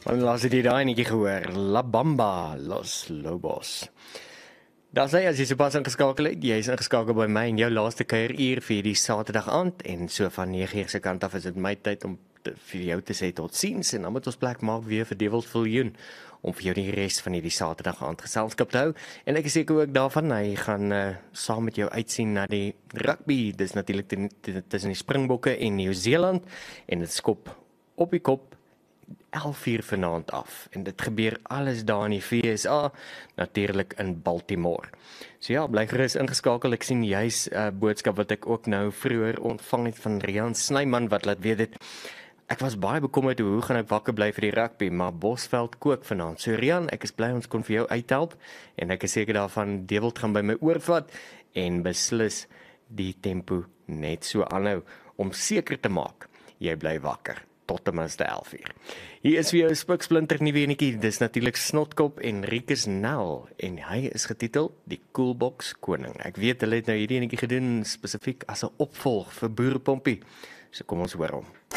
En laat jy daai netjie gehoor, La Bamba, Los Lobos. Daar sê as jy sopas ingeskakel het, jy is ingeskakel by my en jou laaste kuieruur vir die Saterdag aand en so van 9:00 se kant af is dit my tyd om vir jou te sê totsiens en dan moet ons plek maak weer vir Dewald Viljoen om vir jou die res van hierdie Saterdag aand geselskap te hou en ek is seker ook daarvan hy gaan saam met jou uitsien na die rugby. Dis natuurlik tussen die Springbokke en Nieu-Seeland en dit skop op die kop 11:00 vanaand af en dit gebeur alles daar in die VSA, natuurlik in Baltimore. So ja, bly gerus ingeskakel. Ek sien juis 'n boodskap wat ek ook nou vroeër ontvang het van Rian Snyman wat laat weet dit. Ek was baie bekommerd hoe gaan ek wakker bly vir die rugby, maar Bosveld kook vanaand. So Rian, ek is bly ons kon vir jou uithelp en ek is seker daarvan Dewald gaan by my oorvat en beslis die tempo net so aanhou om seker te maak jy bly wakker tot ten minste 11:00. Hier is vir jou 'n spiksplinter nuwe enetjie. Dis natuurlik Snotkop en Rikus Nel en hy is getitel Die Koelbox Koning. Ek weet hulle het nou hierdie enetjie gedoen spesifiek as 'n opvolg vir Boerepompie. So kom ons hoor hom.